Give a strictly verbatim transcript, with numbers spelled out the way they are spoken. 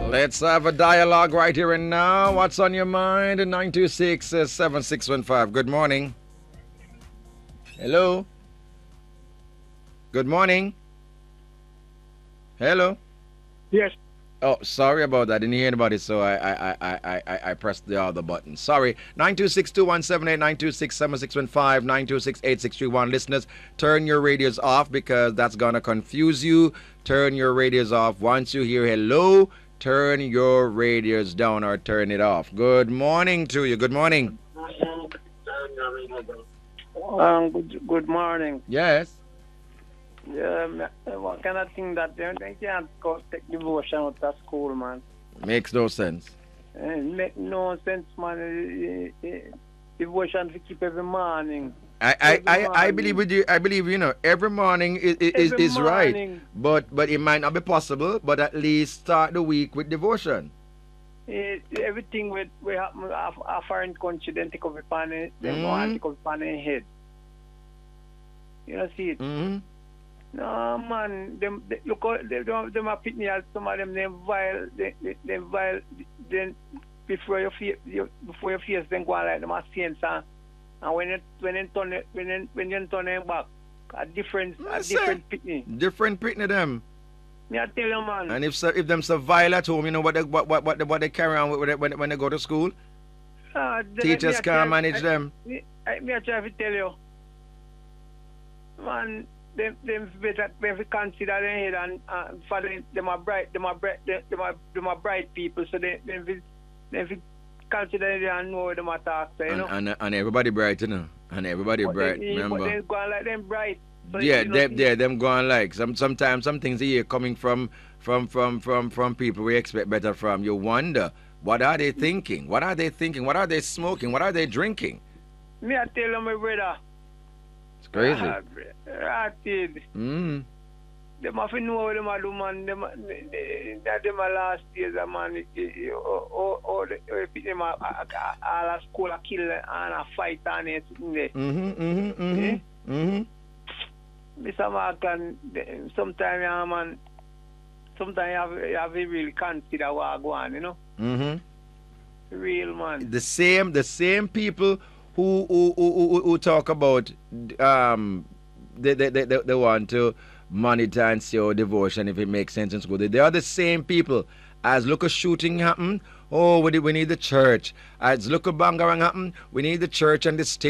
Let's have a dialogue right here and now. What's on your mind? nine two six, seven six one five. Good morning. Hello. Good morning. Hello. Yes. Oh, sorry about that. I didn't hear anybody, so I I, I, I, I, I pressed the other button. Sorry. nine two six, two one seven eight, nine two six, seven six one five, nine two six, eight six three one. Listeners, turn your radios off because that's going to confuse you. Turn your radios off. Once you hear hello, turn your radios down or turn it off. Good morning to you. Good morning. Um, good, good morning. Yes. Um, what kind of thing that they, they can't go take devotion out of school, man? Makes no sense. It make no sense, man. Uh, uh, Devotion to keep every morning. I, I, I, I believe with you. I believe you know every morning is is, Every is right, morning. but but it might not be possible. But at least start the week with devotion. Eh, everything with we happen a, a foreign country, then take up upon it, then Mm. go and take up upon their head. You know, see it. Mm-hmm. No man, them they, look how they don't them are picking out some of them they vile they they, they vile then before your face you, before your face then go on like them are saints and, and when you when you turn it when you when you turn them back a different a Yes, different picking. Different pitney them. Me I tell you man. And if so, if them so vile at home, you know what they what what what they, what they carry on with when they, when, when they go to school. Ah, the- Teachers me I can't try- manage I, them. Me, I, me I try to tell you, man. Them, them better them consider their head and uh, for them, them are bright, them are bright, them, them are them are bright people. So they them fi- them fi consider it and know what them attack. So, you And, know. and and everybody bright, you know. And everybody But bright. they, But Remember. they go on like them bright. So, Yeah, you know, them, yeah, them going like some sometimes some things here coming from from from from from people we expect better from. You wonder what are they thinking? What are they thinking? What are they smoking? What are they drinking? Me I tell you, my brother. It's crazy. Ah, Ratted. Mm. Them have to know what them a do, man. Them a- they- that them a last days, a man. Or or them a all a school a kill and a fight and it sitting there. Mm-hmm. Mm-hmm. Mm-hmm. Mm-hmm. Mister Markan, sometimes, yeah, man, sometimes you have, you have to really consider what go on, you know? Mm-hmm. Real, man. The same the same people who who who, who, who talk about um they, they, they, they want to monitor and see our devotion if it makes sense in school. They, they are the same people as look a shooting happen. Oh, we need, we need the church. As look a bangarang happen, we need the church and the state.